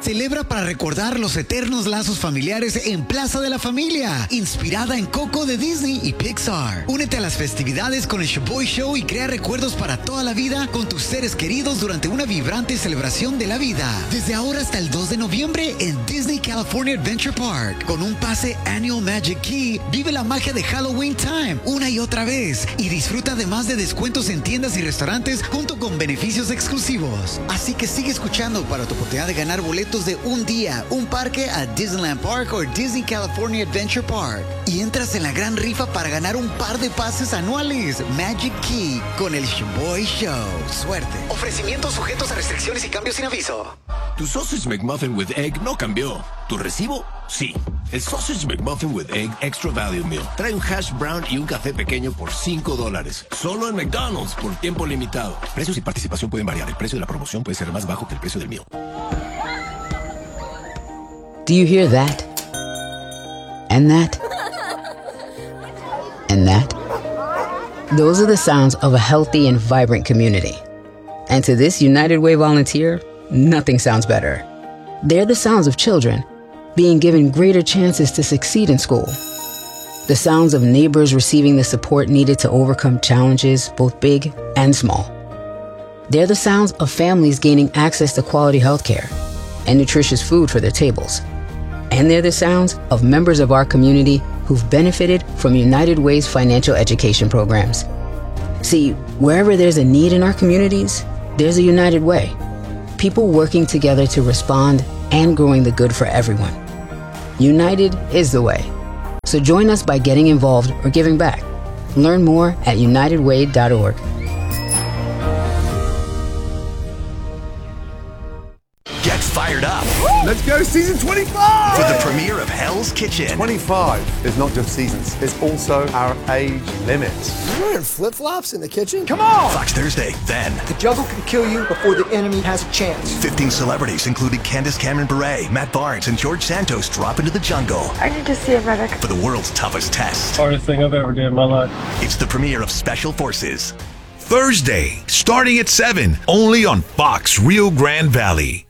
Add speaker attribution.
Speaker 1: Celebra para recordar los eternos lazos familiares en Plaza de la Familia, inspirada en Coco de Disney y Pixar. Únete a las festividades con el Shaboy Show y crea recuerdos para toda la vida con tus seres queridos durante una vibrante celebración de la vida. Desde ahora hasta el 2 de noviembre en Disney California Adventure Park. Con un pase Annual Magic Key, vive la magia de Halloween Time una y otra vez y disfruta además de descuentos en tiendas y restaurantes junto con beneficios exclusivos. Así que sigue escuchando para tu oportunidad de ganar boletos de un día, un parque a Disneyland Park o Disney California Adventure Park. Y entras en la gran rifa para ganar un par de pases anuales Magic Key con el Shaboy Show. Suerte. Ofrecimientos sujetos a restricciones y cambios sin aviso.
Speaker 2: Tu Sausage McMuffin with Egg no cambió. ¿Tu recibo? Sí. El Sausage McMuffin with Egg Extra Value Meal trae un hash brown y un café pequeño por $5. Solo en McDonald's por tiempo limitado. Precios y participación pueden variar. El precio de la promoción puede ser más bajo que el precio del meal.
Speaker 3: Do you hear that? And that? And that? Those are the sounds of a healthy and vibrant community. And to this United Way volunteer, nothing sounds better. They're the sounds of children being given greater chances to succeed in school. The sounds of neighbors receiving the support needed to overcome challenges, both big and small. They're the sounds of families gaining access to quality healthcare and nutritious food for their tables. And they're the sounds of members of our community who've benefited from United Way's financial education programs. See, wherever there's a need in our communities, there's a United Way. People working together to respond and growing the good for everyone. United is the way. So join us by getting involved or giving back. Learn more at unitedway.org.
Speaker 4: Get fired up.
Speaker 5: Let's go season 25!
Speaker 4: For the premiere of Hell's Kitchen.
Speaker 5: 25 is not just seasons, it's also our age limits.
Speaker 6: You're wearing flip-flops in the kitchen?
Speaker 5: Come on!
Speaker 4: Fox Thursday, then.
Speaker 6: The jungle can kill you before the enemy has a chance.
Speaker 4: 15 celebrities, including Candace Cameron Bure, Matt Barnes, and George Santos, drop into the jungle.
Speaker 7: I need to see it, Reddick.
Speaker 4: For the world's toughest test.
Speaker 8: Hardest thing I've ever done in my life.
Speaker 4: It's the premiere of Special Forces.
Speaker 9: Thursday, starting at 7, only on Fox Rio Grande Valley.